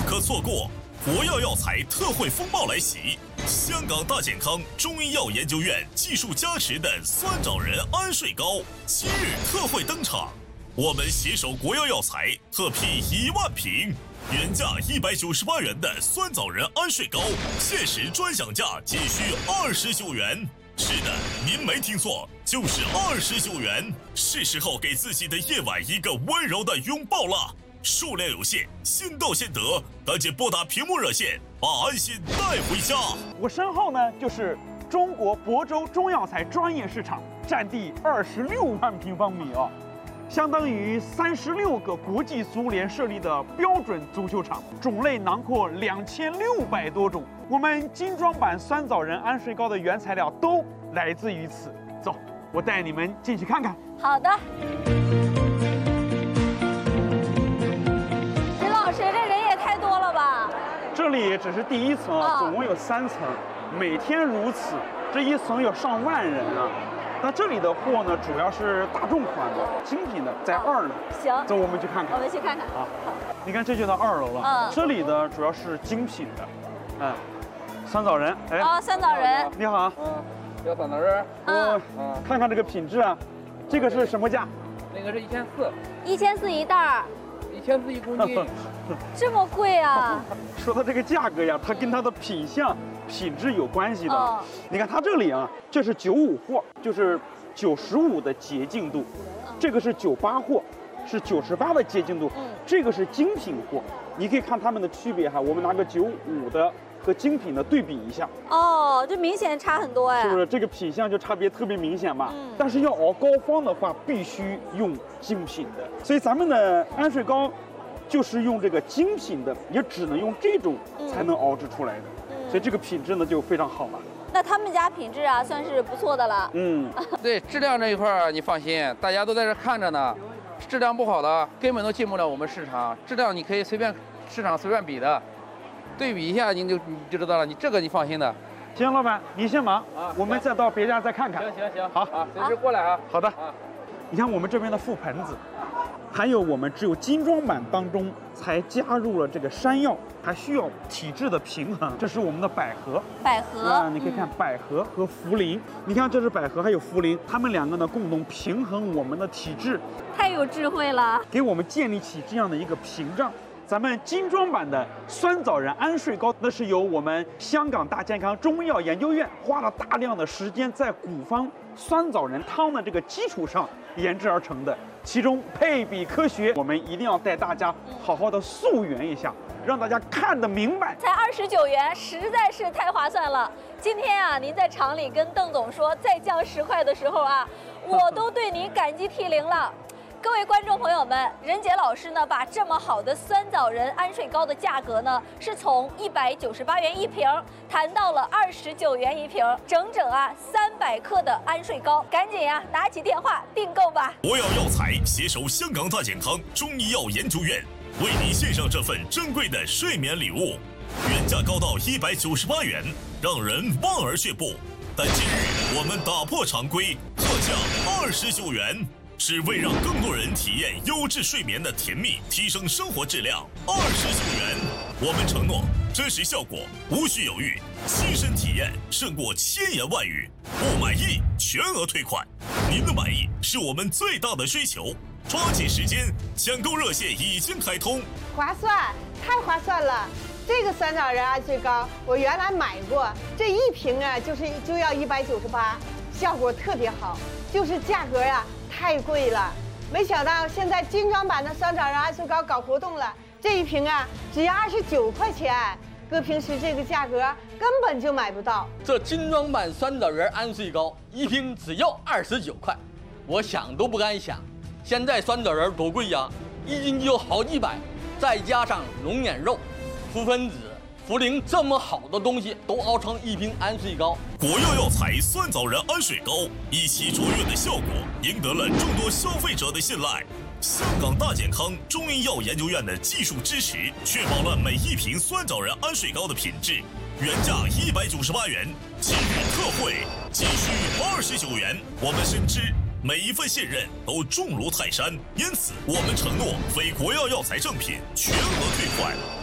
可错过。国药药材特惠风暴来袭，香港大健康中医药研究院技术加持的酸枣仁安睡膏今日特惠登场。我们携手国药药材特批1万瓶，原价198元的酸枣仁安睡膏，限时专享价仅需29元。是的，您没听错，就是29元。是时候给自己的夜晚一个温柔的拥抱了。数量有限，先到先得，赶紧拨打屏幕热线，把安心带回家。 我身后呢，就是中国亳州中药材专业市场，占地26万平方米啊，相当于36个国际足联设立的标准足球场，种类囊括2600多种。我们精装版酸枣仁安睡膏的原材料都来自于此。走，我带你们进去看看。 好的。老师，这人也太多了吧？ 这里只是第1层啊，总共有3层，每天如此，这1层有上万人啊。那这里的货呢，主要是大众款的、精品的，在2楼。 行， 走，我们去看看。 我们去看看啊。你看，这就到2楼了。这里的主要是精品的，酸枣仁。哎， 酸枣仁。 你好。 要酸枣仁。 看看这个品质啊，这个是什么价？ 那个是1400。 1400一袋儿。 1400一公斤。 这么贵啊！ 说到这个价格呀，它跟它的品相、品质有关系的。你看它这里啊，这是95货，就是95的洁净度；这个是98货，是98的洁净度；这个是精品货。你可以看它们的区别哈，我们拿个95的和精品的对比一下。 哦，这明显差很多哎。 是不是这个品相就差别特别明显嘛？但是要熬膏方的话，必须用精品的。所以咱们的安睡膏就是用这个精品的，也只能用这种才能熬制出来的，所以这个品质呢就非常好了。 那他们家品质啊，算是不错的了。 对，质量这一块你放心，大家都在这看着呢，质量不好的根本都进不了我们市场。质量你可以市场随便比的，对比一下你就知道了。你这个你放心的。 行，老板你先忙啊，我们再到别家再看看。 行， 好啊，随时过来啊。 好的。你看我们这边的覆盆子。还有我们只有精装版当中才加入了这个山药，还需要体质的平衡。这是我们的百合，你可以看百合和茯苓。你看这是百合还有茯苓，它们2个呢共同平衡我们的体质， 太有智慧了， 给我们建立起这样的一个屏障。咱们精装版的酸枣仁安睡膏，那是由我们香港大健康中医药研究院花了大量的时间在古方酸枣仁汤的这个基础上研制而成的，其中配比科学，我们一定要带大家好好的溯源一下，让大家看得明白。 才29元，实在是太划算了。今天啊，您在厂里跟邓总说再降10块的时候啊，我都对您感激涕零了。各位观众朋友们，任杰老师呢，把这么好的酸枣仁安睡膏的价格呢，是从198元一瓶谈到了29元一瓶，整整啊300克的安睡膏，赶紧呀拿起电话订购吧！ 国药药材携手香港大健康中医药研究院，为您献上这份珍贵的睡眠礼物，原价高到198元，让人望而却步。但今日我们打破常规，特价29元。只为让更多人体验优质睡眠的甜蜜，提升生活质量。29元，我们承诺真实效果，无需犹豫，亲身体验胜过千言万语。不满意全额退款，您的满意是我们最大的追求。抓紧时间，抢购热线已经开通。 划算，太划算了！这个酸枣仁安睡膏我原来买过，这1瓶啊就要198，效果特别好，就是价格啊太贵了。没想到现在精装版的酸枣仁安睡膏搞活动了，这1瓶啊只要29块钱，搁平时这个价格根本就买不到。 这精装版酸枣仁安睡膏1瓶只要29块，我想都不敢想。现在酸枣仁多贵呀，1斤就有好几百，再加上龙眼肉、覆盆子、茯苓这么好的东西都熬成1瓶安睡膏。 国药药材酸枣仁安睡膏一起卓越的效果，赢得了众多消费者的信赖。香港大健康中医药研究院的技术支持，确保了每1瓶酸枣仁安睡膏的品质。原价198元，今日特惠仅需29元。我们深知每一份信任都重如泰山，因此我们承诺非国药药材正品全额退款。